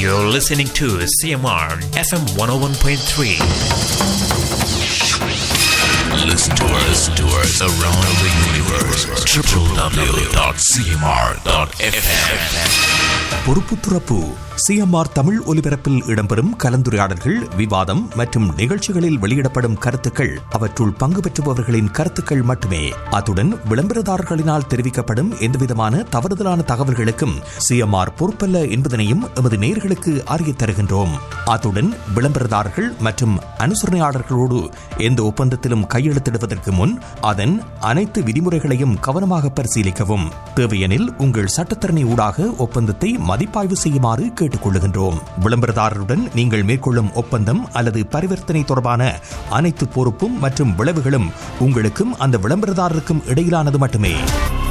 You're listening to CMR FM 101.3. Listen to us around the universe. www.cmr.fm. பொறுப்புத்துறப்பு CMR Tamil ஒலிபரப்பில் இடம்பெறும் கலந்துரையாடல்கள், விவாதம் மற்றும் நிகழ்ச்சிகளில் வெளியிடப்படும் கருத்துக்கள் அவற்றுள் பங்கு பெற்றுபவர்களின் கருத்துக்கள் மட்டுமே. அத்துடன் விளம்பரதாரர்களினால் தெரிவிக்கப்படும் எந்தவிதமான தவறுதலான தகவல்களுக்கும் சிஎம்ஆர் பொறுப்பல்ல என்பதனையும் எமது நேயர்களுக்கு அறியத் தருகின்றோம். அத்துடன் விளம்பரதாரர்கள் மற்றும் அனுசரணையாளர்களோடு எந்த ஒப்பந்தத்திலும் கையெழுத்திடுவதற்கு முன் அதன் அனைத்து விதிமுறைகளையும் கவனமாக பரிசீலிக்கவும். தேவையெனில் உங்கள் சட்டத்தரணி ஊடாக ஒப்பந்தத்தை மதிப்பாய்வு செய்யுமாறு கேட்டுக்கொள்ளுகின்றோம். விளம்பரதாரருடன் நீங்கள் மேற்கொள்ளும் ஒப்பந்தம் அல்லது பரிவர்த்தனை தொடர்பான அனைத்து பொறுப்பும் மற்றும் விளைவுகளும் உங்களுக்கும் அந்த விளம்பரதாரருக்கும் இடையிலானது மட்டுமே.